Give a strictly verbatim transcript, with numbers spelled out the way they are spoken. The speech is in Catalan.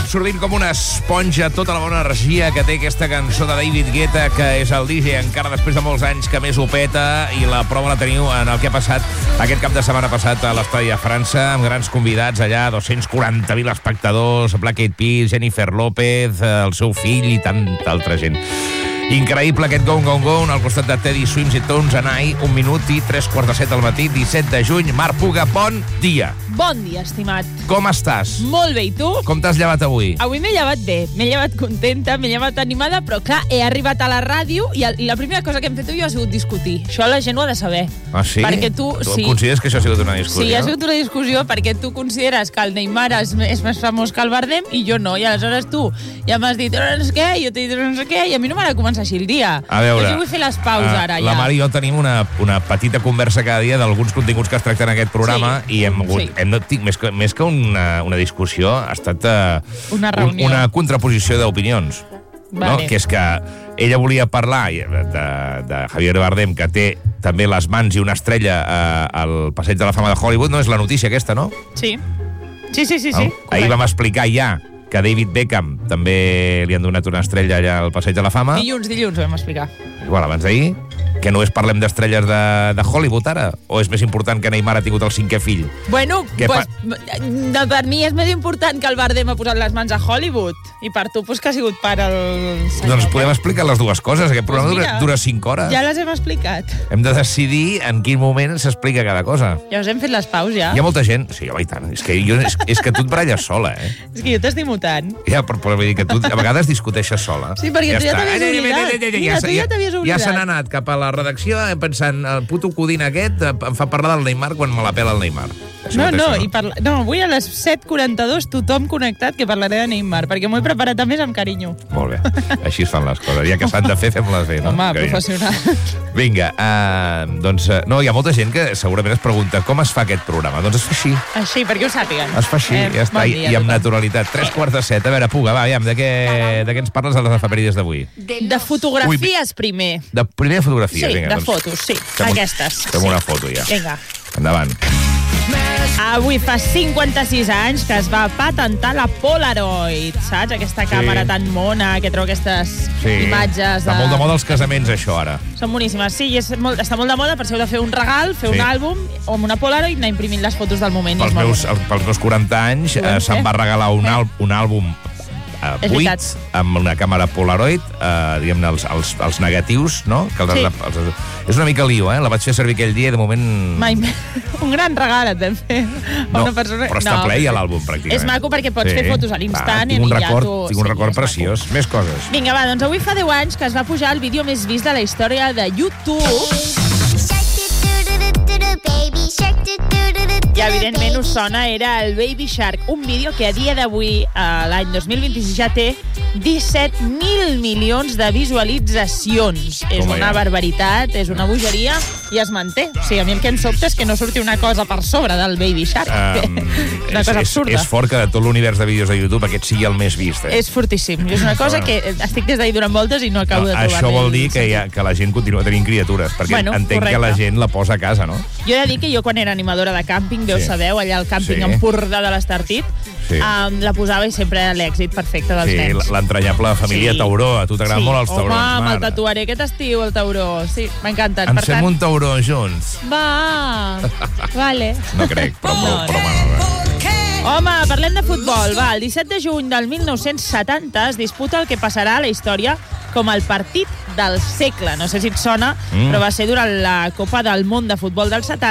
absorbint com una esponja tota la bona energia que té aquesta cançó de David Guetta, que és el D J encara després de molts anys que més ho peta, i la prova la teniu en el que ha passat aquest cap de setmana passat a l'estadi a França, amb grans convidats allà, dos-cents quaranta mil espectadors, Black Eyed Peas, Jennifer López, el seu fill i tanta altra gent. Increïble aquest Gone Gone Gone al costat de Teddy Swims i Tones and I, un minut i tres quarts de set del matí, disset de juny. Marc Puga, bon dia. Bon dia, estimat. Com estàs? Molt bé, i tu? Com t'has llevat avui? Avui m'he llevat bé, m'he llevat contenta, m'he llevat animada, però clar, he arribat a la ràdio i la primera cosa que hem fet jo ha sigut discutir. Això la gent ho ha de saber. Ah, sí? Perquè tu... Tu sí. consideres que això ha sigut una discussió? Sí, ha sigut una discussió perquè tu consideres que el Neymar és, és més famós que el Bardem i jo no, i aleshores tu ja m'has dit no sé què, jo t'he dit no sé què, i a mi no m'ha de començar així el dia. A veure, jo vull fer les paus ara, la ja. Mari i jo tenim una, una petita conversa cada dia d'alguns continguts que es tracten en aquest programa, Sí. i hem hagut, Sí. hem, més, que, més que una, una discussió, ha estat uh, Una reunió. un, una contraposició d'opinions. Vale. No? Que és que ella volia parlar de, de Javier Bardem, que té també les mans i una estrella uh, al Passeig de la Fama de Hollywood. No és la notícia aquesta, no? Sí. Sí, sí, sí, sí. No? Ahir vam explicar ja que David Beckham també li han donat una estrella allà al Passeig de la Fama. Dilluns, dilluns ho vam explicar. Igual, abans d'ahir, que només parlem d'estrelles de, de Hollywood ara? O és més important que Neymar ha tingut el cinquè fill? Bueno, Què pues, fa... per mi és més important que el Bardem ha posat les mans a Hollywood. I per tu, pues, que ha sigut per el... Doncs podem explicar les dues coses. Aquest programa pues dura, dura cinc hores. Ja les hem explicat. Hem de decidir en quin moment s'explica cada cosa. Ja us hem fet les paus, ja. Hi ha molta gent... Sí, home, i tant. És que, jo, és, és que tu et baralles sola, eh? És que jo t'estimo tant. Ja, però, però vull dir que tu a vegades discuteixes sola. Sí, perquè tu ja està. t'havies oblidat. Mira, tu ja t'havies oblidat. Ja se n'ha anat cap a la redacció pensant, el puto codín aquest em fa parlar del Neymar quan me la pela el Neymar. Això No, mateix, no, i parla... no, avui a les set quaranta-dos tothom connectat que parlaré de Neymar, perquè m'ho he preparat a més amb carinyo. Molt bé, així es fan les coses. Ja que s'han de fer, fem-les bé, no? Home, Que professional. Vinga, uh, doncs, uh, no, hi ha molta gent que segurament es pregunta com es fa aquest programa. Doncs es fa així. Així, perquè ho sàpiguen. Es fa així, Eh, ja està, bon i, dia i amb a tothom. naturalitat. Tres quarts de set. A veure, Puga, va, aviam, de què, de què ens parles a les efemèrides d'avui? De fotografies, primer. De primera fotografia, Sí, vinga. de doncs, fotos, sí. fem un- Aquestes. Fem sí. una foto, ja. Vinga. Endavant. Avui fa cinquanta-sis anys que es va patentar la Polaroid, saps? Aquesta Sí. càmera tan mona que treu aquestes Sí. imatges. Està molt de moda els casaments, això, ara. Són boníssimes, sí, i és molt, està molt de moda, per si heu de fer un regal, fer Sí. un àlbum o amb una Polaroid i anar imprimint les fotos del moment. i Pels és molt meus, bonic. pels meus quaranta anys Ho vam eh, se'm fer. va regalar un, àl un àlbum eh, És buit, veritat. amb una càmera Polaroid, eh, diguem-ne, els, els, els negatius, no? Que els, Sí. els, els, és una mica lío, eh? La vaig fer servir aquell dia i de moment... Mai més. Un gran regal et vam fer a No, una persona. però està ple ja l'àlbum, pràcticament. És maco perquè pots fer fotos a l'instant Va, i tinc un ja record, tu... Tinc un sí, record és preciós. maco. Més coses. Vinga, va, doncs avui fa deu anys que es va pujar el vídeo més vist de la història de YouTube. I evidentment us sona, era el Baby Shark, un vídeo que a dia d'avui, l'any dos mil vint-i-sis, ja té disset mil milions de visualitzacions. És Toma una ja. barbaritat, és una bogeria i es manté. O sigui, a mi el que em sobta és que no surti una cosa per sobre del Baby Shark. Um, és una és, cosa és, absurda. és fort que de tot l'univers de vídeos de YouTube aquest sigui el més vist. Eh? És fortíssim. És una cosa que estic des d'ahir durant voltes i no acabo de trobar. Això vol dir que, ha, que la gent continua tenint criatures, perquè Bueno, entenc correcte. que la gent la posa a casa, no? Jo he de dir que jo, quan era animadora de càmping, Déu Sí. sabeu, allà al càmping Sí. Empordà de l'Estartit, Sí. um, la posava i sempre era l'èxit perfecte dels Sí, nens. l'entranyable família Sí. Tauró. A tu t'agraden Sí. molt els taurons, Home, me'l mare. tatuaré aquest estiu, el tauró. Sí, m'encanten. Ens Per fem tant, un tauró junts. va, vale. No crec, però, però, No. però, però, Home, parlem de futbol. Va, el disset de juny del mil nou-cents setanta es disputa el que passarà a la història com el partit del segle. No sé si et sona, Mm. però va ser durant la Copa del Món de Futbol del setanta.